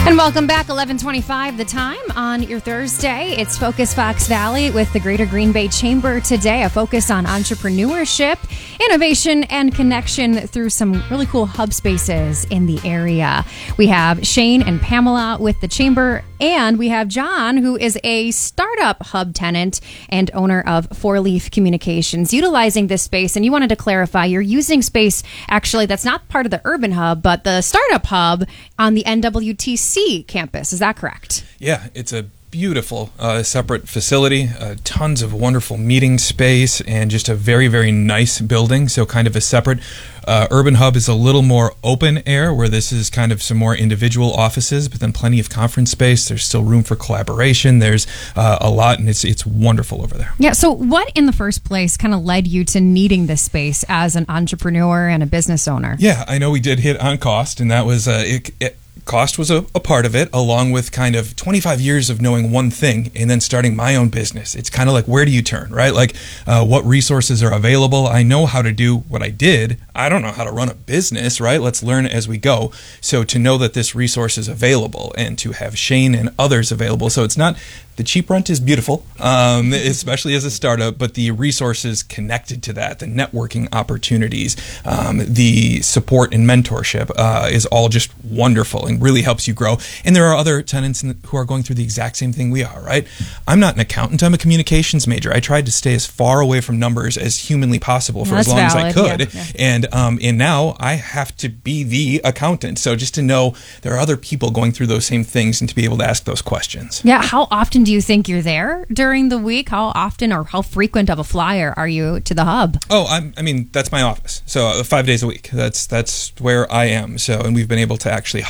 And welcome back, 11:25 the time on your Thursday. It's Focus Fox Valley with the Greater Green Bay Chamber today, a focus on entrepreneurship, innovation, and connection through some really cool hub spaces in the area. We have Shane and Pamela with the Chamber, and we have John, who is a startup hub tenant and owner of Four Leaf Communications, utilizing this space. And you wanted to clarify, you're using space, actually, that's not part of the urban hub, but the startup hub on the NWTC campus. Is that correct? Yeah, it's a beautiful separate facility, tons of wonderful meeting space, and just a very, very nice building. So kind of a separate urban hub is a little more open air, where this is kind of some more individual offices, but then plenty of conference space. There's still room for collaboration. There's a lot, and it's wonderful over there. Yeah, so what in the first place kind of led you to needing this space as an entrepreneur and a business owner? Yeah, I know we did hit on cost, and that was cost was a part of it, along with kind of 25 years of knowing one thing and then starting my own business. It's kind of like, where do you turn, right? Like, what resources are available? I know how to do what I did. I don't know how to run a business, right? Let's learn as we go. So to know that this resource is available and to have Shane and others available. So it's not, the cheap rent is beautiful, especially as a startup, but the resources connected to that, the networking opportunities, the support and mentorship is all just wonderful and really helps you grow. And there are other tenants who are going through the exact same thing we are, right? I'm not an accountant. I'm a communications major. I tried to stay as far away from numbers as humanly possible for as long as I could. Yeah. And now I have to be the accountant. So just to know there are other people going through those same things and to be able to ask those questions. Yeah. How often do you think you're there during the week? How often or how frequent of a flyer are you to the hub? Oh, I mean, that's my office. So 5 days a week. That's where I am. So, and we've been able to actually